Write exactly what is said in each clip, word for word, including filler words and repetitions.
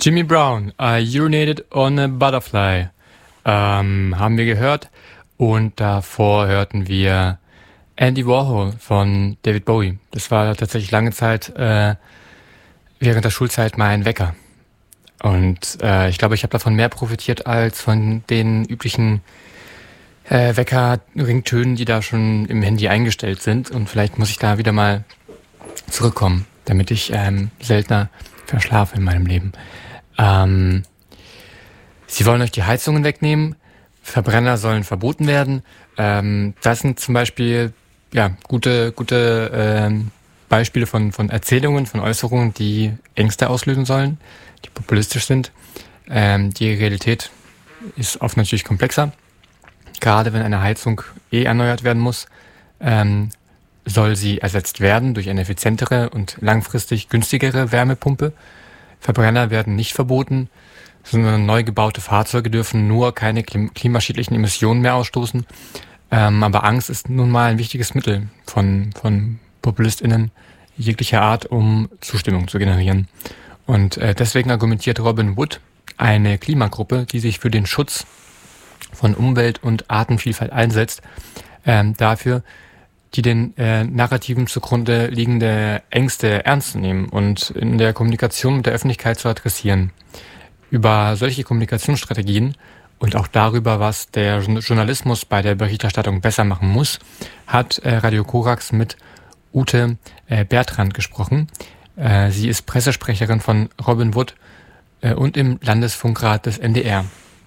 Jimmy Brown, I urinated on a butterfly, ähm, haben wir gehört. Und davor hörten wir Andy Warhol von David Bowie. Das war tatsächlich lange Zeit äh, während der Schulzeit mein Wecker. Und äh, ich glaube, ich habe davon mehr profitiert als von den üblichen äh, Wecker-Ringtönen, die da schon im Handy eingestellt sind. Und vielleicht muss ich da wieder mal zurückkommen, damit ich ähm, seltener verschlafe in meinem Leben. Ähm, Sie wollen euch die Heizungen wegnehmen, Verbrenner sollen verboten werden. Ähm, das sind zum Beispiel ja gute gute ähm, Beispiele von von Erzählungen, von Äußerungen, die Ängste auslösen sollen, die populistisch sind. Ähm, die Realität ist oft natürlich komplexer. Gerade wenn eine Heizung eh erneuert werden muss, ähm, soll sie ersetzt werden durch eine effizientere und langfristig günstigere Wärmepumpe. Verbrenner werden nicht verboten, sondern neu gebaute Fahrzeuge dürfen nur keine klim- klimaschädlichen Emissionen mehr ausstoßen. Ähm, aber Angst ist nun mal ein wichtiges Mittel von, von PopulistInnen jeglicher Art, um Zustimmung zu generieren. Und äh, deswegen argumentiert Robin Wood, eine Klimagruppe, die sich für den Schutz von Umwelt und Artenvielfalt einsetzt, ähm, dafür, die den äh, Narrativen zugrunde liegende Ängste ernst zu nehmen und in der Kommunikation mit der Öffentlichkeit zu adressieren. Über solche Kommunikationsstrategien und auch darüber, was der Journalismus bei der Berichterstattung besser machen muss, hat äh, Radio Korax mit Ute äh, Bertrand gesprochen. Äh, sie ist Pressesprecherin von Robin Wood äh, und im Landesfunkrat des N D R.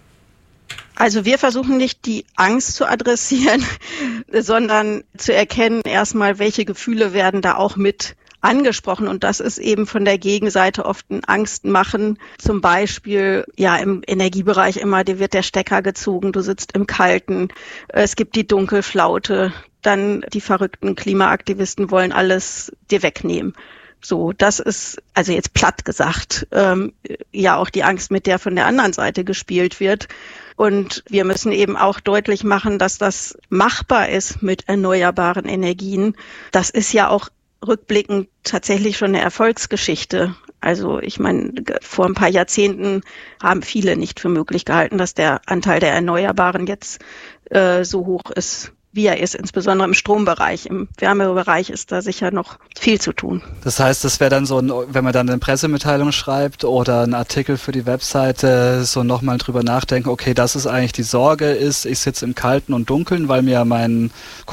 Also wir versuchen nicht die Angst zu adressieren, sondern zu erkennen erstmal, welche Gefühle werden da auch mit angesprochen. Und das ist eben von der Gegenseite oft ein Angstmachen. Zum Beispiel, ja, im Energiebereich immer, dir wird der Stecker gezogen, du sitzt im Kalten, es gibt die Dunkelflaute, dann die verrückten Klimaaktivisten wollen alles dir wegnehmen. So, das ist, also jetzt platt gesagt, ähm, ja auch die Angst, mit der von der anderen Seite gespielt wird. Und wir müssen eben auch deutlich machen, dass das machbar ist mit erneuerbaren Energien. Das ist ja auch rückblickend tatsächlich schon eine Erfolgsgeschichte. Also ich meine, vor ein paar Jahrzehnten haben viele nicht für möglich gehalten, dass der Anteil der Erneuerbaren jetzt äh, so hoch ist, wie er ist, insbesondere im Strombereich. Im Wärmebereich ist da sicher noch viel zu tun. Das heißt, das wäre dann so, ein, wenn man dann eine Pressemitteilung schreibt oder einen Artikel für die Webseite, so nochmal drüber nachdenken, okay, das ist eigentlich die Sorge, ist, ich sitze im Kalten und Dunkeln, weil mir meine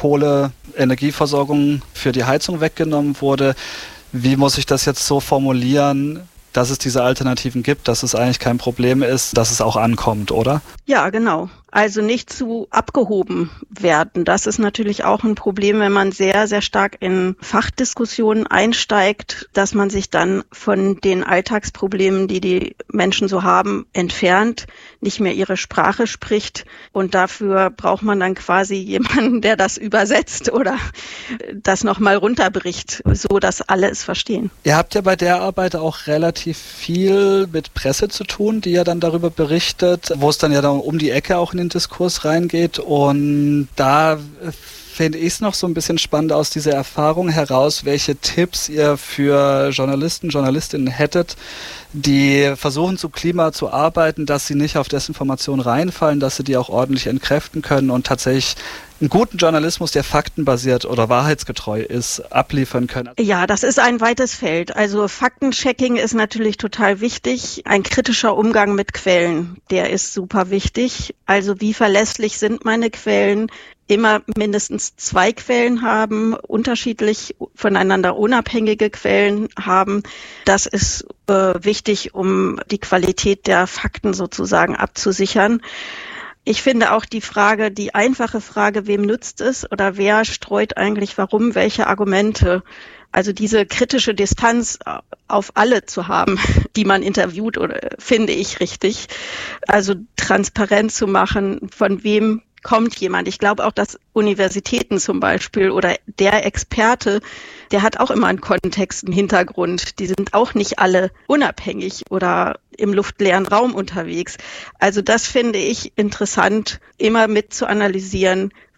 Kohle-Energieversorgung für die Heizung weggenommen wurde. Wie muss ich das jetzt so formulieren, dass es diese Alternativen gibt, dass es eigentlich kein Problem ist, dass es auch ankommt, oder? Ja, genau. Also nicht zu abgehoben werden. Das ist natürlich auch ein Problem, wenn man sehr, sehr stark in Fachdiskussionen einsteigt, dass man sich dann von den Alltagsproblemen, die die Menschen so haben, entfernt, nicht mehr ihre Sprache spricht. Und dafür braucht man dann quasi jemanden, der das übersetzt oder das nochmal runterbricht, so dass alle es verstehen. Ihr habt ja bei der Arbeit auch relativ viel mit Presse zu tun, die ja dann darüber berichtet, wo es dann ja dann um die Ecke auch in den Diskurs reingeht, und da finde ich es noch so ein bisschen spannend aus dieser Erfahrung heraus, welche Tipps ihr für Journalisten, Journalistinnen hättet, die versuchen zu Klima zu arbeiten, dass sie nicht auf Desinformation reinfallen, dass sie die auch ordentlich entkräften können und tatsächlich einen guten Journalismus, der faktenbasiert oder wahrheitsgetreu ist, abliefern können. Ja, das ist ein weites Feld. Also Faktenchecking ist natürlich total wichtig. Ein kritischer Umgang mit Quellen, der ist super wichtig. Also wie verlässlich sind meine Quellen? Immer mindestens zwei Quellen haben, unterschiedlich voneinander unabhängige Quellen haben. Das ist äh, wichtig, um die Qualität der Fakten sozusagen abzusichern. Ich finde auch die Frage, die einfache Frage, wem nützt es oder wer streut eigentlich warum, welche Argumente, also diese kritische Distanz auf alle zu haben, die man interviewt, oder finde ich richtig. Also transparent zu machen, von wem kommt jemand. Ich glaube auch, dass Universitäten zum Beispiel oder der Experte, der hat auch immer einen Kontext, einen Hintergrund. Die sind auch nicht alle unabhängig oder im luftleeren Raum unterwegs. Also das finde ich interessant, immer mit zu analysieren,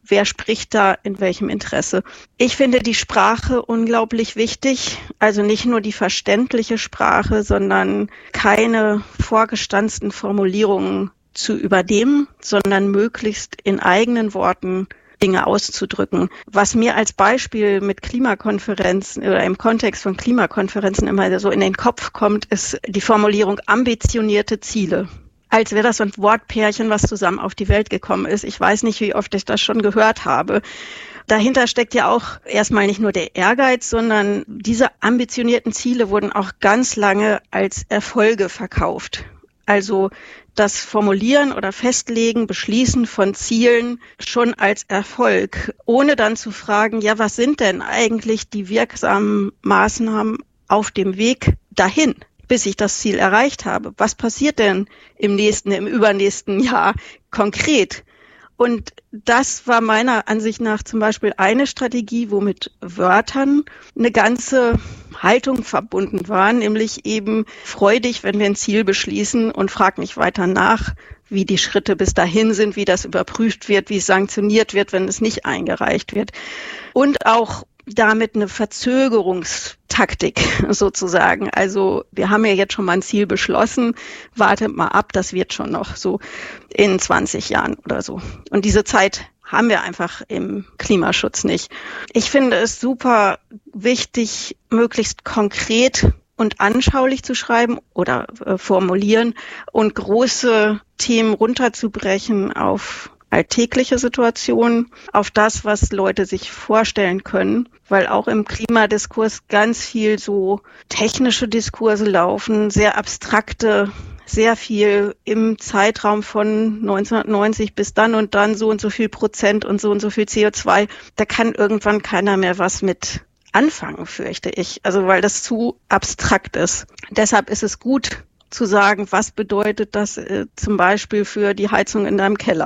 wer spricht da in welchem Interesse. Ich finde die Sprache unglaublich wichtig, also nicht nur die verständliche Sprache, sondern keine vorgestanzten Formulierungen zu übernehmen, sondern möglichst in eigenen Worten Dinge auszudrücken. Was mir als Beispiel mit Klimakonferenzen oder im Kontext von Klimakonferenzen immer so in den Kopf kommt, ist die Formulierung ambitionierte Ziele. Als wäre das so ein Wortpärchen, was zusammen auf die Welt gekommen ist. Ich weiß nicht, wie oft ich das schon gehört habe. Dahinter steckt ja auch erstmal nicht nur der Ehrgeiz, sondern diese ambitionierten Ziele wurden auch ganz lange als Erfolge verkauft. Also das Formulieren oder Festlegen, Beschließen von Zielen schon als Erfolg, ohne dann zu fragen, ja, was sind denn eigentlich die wirksamen Maßnahmen auf dem Weg dahin, bis ich das Ziel erreicht habe? Was passiert denn im nächsten, im übernächsten Jahr konkret? Und das war meiner Ansicht nach zum Beispiel eine Strategie, wo mit Wörtern eine ganze Haltung verbunden war, nämlich eben freudig, wenn wir ein Ziel beschließen und frag nicht weiter nach, wie die Schritte bis dahin sind, wie das überprüft wird, wie es sanktioniert wird, wenn es nicht eingereicht wird. Und auch damit eine Verzögerungstaktik sozusagen. Also wir haben ja jetzt schon mal ein Ziel beschlossen, wartet mal ab, das wird schon noch so in zwanzig Jahren oder so. Und diese Zeit haben wir einfach im Klimaschutz nicht. Ich finde es super wichtig, möglichst konkret und anschaulich zu schreiben oder äh, formulieren und große Themen runterzubrechen auf alltägliche Situationen, auf das, was Leute sich vorstellen können, weil auch im Klimadiskurs ganz viel so technische Diskurse laufen, sehr abstrakte, sehr viel im Zeitraum von neunzehnhundertneunzig bis dann und dann so und so viel Prozent und so und so viel C O zwei. Da kann irgendwann keiner mehr was mit anfangen, fürchte ich. Also weil das zu abstrakt ist. Deshalb ist es gut zu sagen, was bedeutet das äh, zum Beispiel für die Heizung in deinem Keller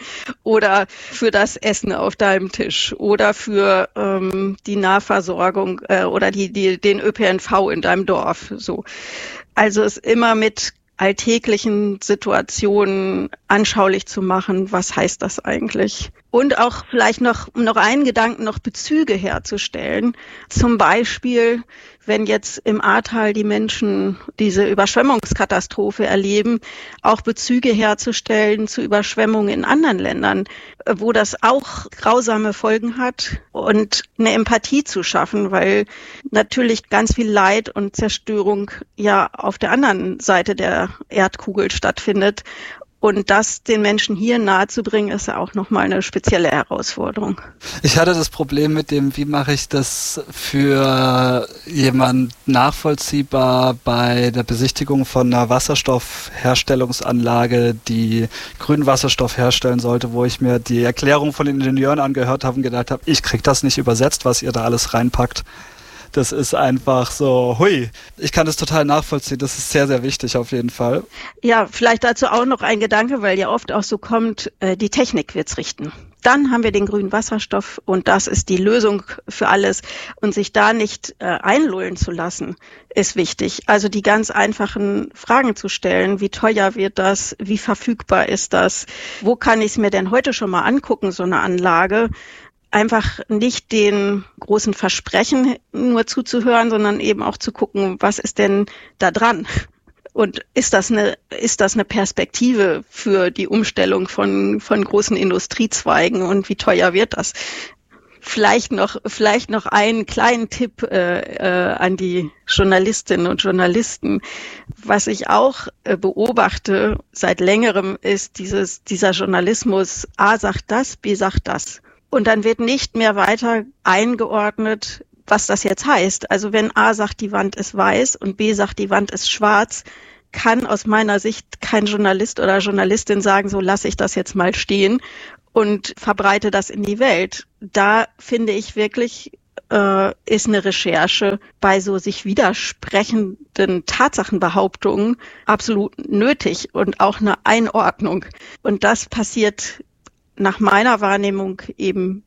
oder für das Essen auf deinem Tisch oder für ähm, die Nahversorgung äh, oder die, die, den Ö P N V in deinem Dorf. So. Also es immer mit alltäglichen Situationen anschaulich zu machen, was heißt das eigentlich? Und auch vielleicht noch, um noch einen Gedanken, noch Bezüge herzustellen. Zum Beispiel, wenn jetzt im Ahrtal die Menschen diese Überschwemmungskatastrophe erleben, auch Bezüge herzustellen zu Überschwemmungen in anderen Ländern, wo das auch grausame Folgen hat und eine Empathie zu schaffen, weil natürlich ganz viel Leid und Zerstörung ja auf der anderen Seite der Erdkugel stattfindet. Und das den Menschen hier nahezubringen, ist ja auch nochmal eine spezielle Herausforderung. Ich hatte das Problem mit dem, wie mache ich das für jemand nachvollziehbar bei der Besichtigung von einer Wasserstoffherstellungsanlage, die grünen Wasserstoff herstellen sollte, wo ich mir die Erklärung von den Ingenieuren angehört habe und gedacht habe, ich krieg das nicht übersetzt, was ihr da alles reinpackt. Das ist einfach so, hui, ich kann das total nachvollziehen, das ist sehr, sehr wichtig auf jeden Fall. Ja, vielleicht dazu auch noch ein Gedanke, weil ja oft auch so kommt, äh, die Technik wird's richten. Dann haben wir den grünen Wasserstoff und das ist die Lösung für alles. Und sich da nicht äh, einlullen zu lassen, ist wichtig. Also die ganz einfachen Fragen zu stellen, wie teuer wird das, wie verfügbar ist das, wo kann ich es mir denn heute schon mal angucken, so eine Anlage? Einfach nicht den großen Versprechen nur zuzuhören, sondern eben auch zu gucken, was ist denn da dran? Und ist das eine, ist das eine Perspektive für die Umstellung von, von großen Industriezweigen und wie teuer wird das? Vielleicht noch, vielleicht noch einen kleinen Tipp äh, äh, an die Journalistinnen und Journalisten. Was ich auch äh, beobachte seit längerem ist dieses, dieser Journalismus, A sagt das, B sagt das. Und dann wird nicht mehr weiter eingeordnet, was das jetzt heißt. Also wenn A sagt, die Wand ist weiß und B sagt, die Wand ist schwarz, kann aus meiner Sicht kein Journalist oder Journalistin sagen, so lasse ich das jetzt mal stehen und verbreite das in die Welt. Da finde ich wirklich, äh, ist eine Recherche bei so sich widersprechenden Tatsachenbehauptungen absolut nötig und auch eine Einordnung. Und das passiert nach meiner Wahrnehmung eben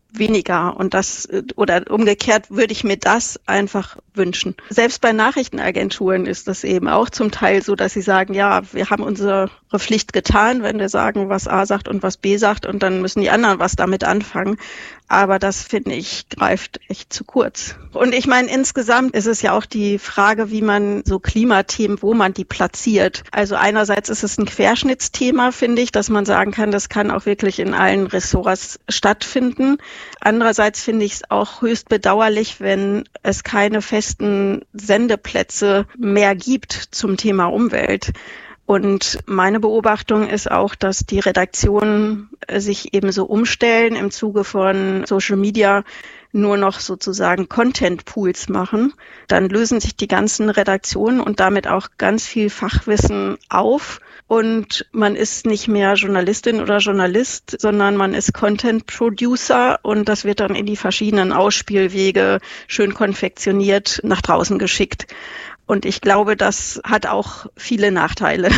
weniger. Und das, oder umgekehrt würde ich mir das einfach wünschen. Selbst bei Nachrichtenagenturen ist das eben auch zum Teil so, dass sie sagen, ja, wir haben unsere Pflicht getan, wenn wir sagen, was A sagt und was B sagt, und dann müssen die anderen was damit anfangen. Aber das, finde ich, greift echt zu kurz. Und ich meine, insgesamt ist es ja auch die Frage, wie man so Klimathemen, wo man die platziert. Also einerseits ist es ein Querschnittsthema, finde ich, dass man sagen kann, das kann auch wirklich in allen Ressorts stattfinden. Andererseits finde ich es auch höchst bedauerlich, wenn es keine festen Sendeplätze mehr gibt zum Thema Umwelt. Und meine Beobachtung ist auch, dass die Redaktionen sich eben so umstellen im Zuge von Social Media, nur noch sozusagen Content-Pools machen. Dann lösen sich die ganzen Redaktionen und damit auch ganz viel Fachwissen auf. Und man ist nicht mehr Journalistin oder Journalist, sondern man ist Content-Producer, und das wird dann in die verschiedenen Ausspielwege schön konfektioniert nach draußen geschickt. Und ich glaube, das hat auch viele Nachteile.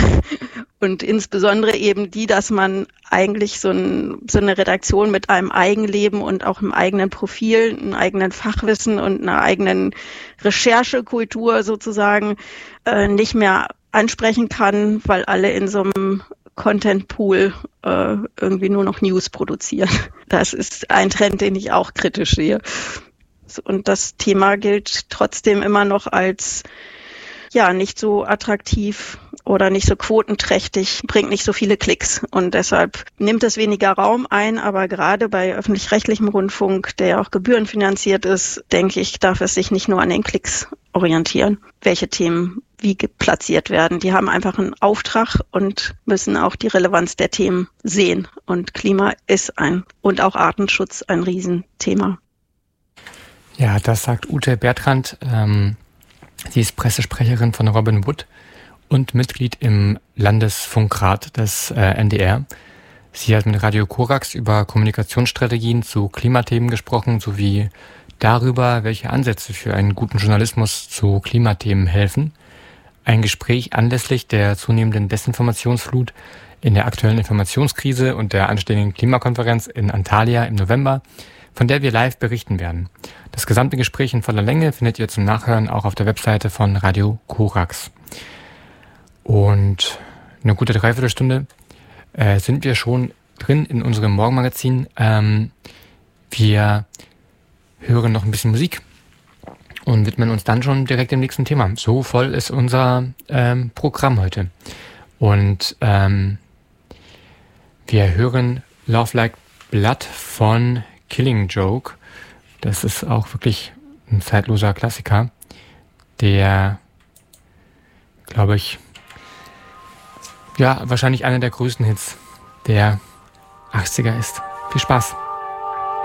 Und insbesondere eben die, dass man eigentlich so, ein, so eine Redaktion mit einem Eigenleben und auch einem eigenen Profil, einem eigenen Fachwissen und einer eigenen Recherchekultur sozusagen äh, nicht mehr ansprechen kann, weil alle in so einem Content-Pool äh, irgendwie nur noch News produzieren. Das ist ein Trend, den ich auch kritisch sehe. Und das Thema gilt trotzdem immer noch als ja nicht so attraktiv oder nicht so quotenträchtig, bringt nicht so viele Klicks. Und deshalb nimmt es weniger Raum ein. Aber gerade bei öffentlich-rechtlichem Rundfunk, der ja auch gebührenfinanziert ist, denke ich, darf es sich nicht nur an den Klicks orientieren, welche Themen wie platziert werden. Die haben einfach einen Auftrag und müssen auch die Relevanz der Themen sehen. Und Klima ist ein und auch Artenschutz ein Riesenthema. Ja, das sagt Ute Bertrand. Ähm, sie ist Pressesprecherin von Robin Wood und Mitglied im Landesfunkrat des äh, N D R. Sie hat mit Radio Korax über Kommunikationsstrategien zu Klimathemen gesprochen, sowie darüber, welche Ansätze für einen guten Journalismus zu Klimathemen helfen. Ein Gespräch anlässlich der zunehmenden Desinformationsflut in der aktuellen Informationskrise und der anstehenden Klimakonferenz in Antalya im November, von der wir live berichten werden. Das gesamte Gespräch in voller Länge findet ihr zum Nachhören auch auf der Webseite von Radio Korax. Und eine gute Dreiviertelstunde äh, sind wir schon drin in unserem Morgenmagazin. Ähm, wir hören noch ein bisschen Musik und widmen uns dann schon direkt dem nächsten Thema. So voll ist unser ähm, Programm heute. Und ähm, wir hören Love Like Blood von Killing Joke. Das ist auch wirklich ein zeitloser Klassiker, der, glaube ich, ja, wahrscheinlich einer der größten Hits der achtziger ist. Viel Spaß!